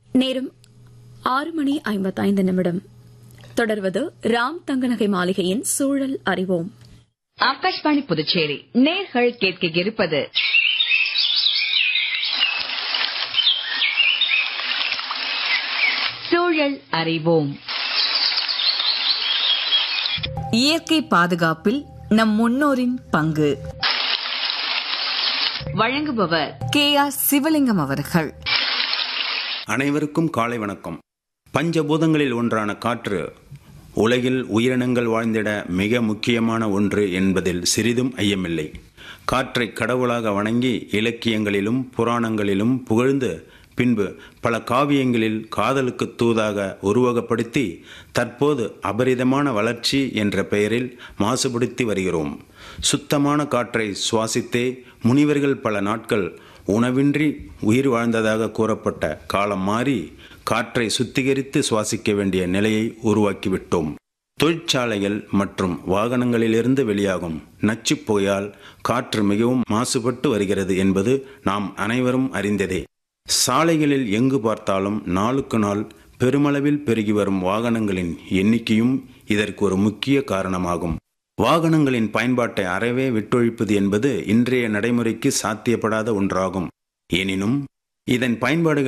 நேரம் 6:55. தொடர்வது ராம் தங்கநகை மாளிகையின் சூழல் அறிவோம். ஆகாஷ்வாணி புதுச்சேரி நேர்கள் கேட்க இருப்பது சூழல் அறிவோம். இயற்கை பாதுகாப்பில் நம் முன்னோரின் பங்கு. வழங்குபவர் KR சிவலிங்கம் அவர்கள். அனைவருக்கும் காலை வணக்கம். பஞ்சபூதங்களில் ஒன்றான காற்று உலகில் உயிரினங்கள் வாழ்ந்திட மிக முக்கியமான ஒன்று என்பதில் சிறிதும் ஐயமில்லை. காற்றை கடவுளாக வணங்கி இலக்கியங்களிலும் புராணங்களிலும் புகழ்ந்து பின்பு பல காவியங்களில் காதலுக்கு தூதாக உருவகப்படுத்தி தற்போது அபரிதமான வளர்ச்சி என்ற பெயரில் மாசுபடுத்தி வருகிறோம். சுத்தமான காற்றை சுவாசித்தே முனிவர்கள் பல நாட்கள் உணவின்றி உயிர் வாழ்ந்ததாக கூறப்பட்ட காலம் மாறி காற்றை சுத்திகரித்து சுவாசிக்க வேண்டிய நிலையை உருவாக்கிவிட்டோம். தொழிற்சாலைகள் மற்றும் வாகனங்களிலிருந்து வெளியாகும் நச்சுப் புகையால் காற்று மிகவும் மாசுபட்டு வருகிறது என்பது நாம் அனைவரும் அறிந்ததே. சாலைகளில் எங்கு பார்த்தாலும் நாளுக்கு நாள் பெருமளவில் பெருகி வரும் வாகனங்களின் எண்ணிக்கையும் இதற்கு ஒரு முக்கிய காரணமாகும். வாகனங்களின் பயன்பாட்டை அறவே விட்டொழிப்பது என்பது இன்றைய நடைமுறைக்கு சாத்தியப்படாத ஒன்றாகும். எனினும் இதன் பயன்பாடுகள்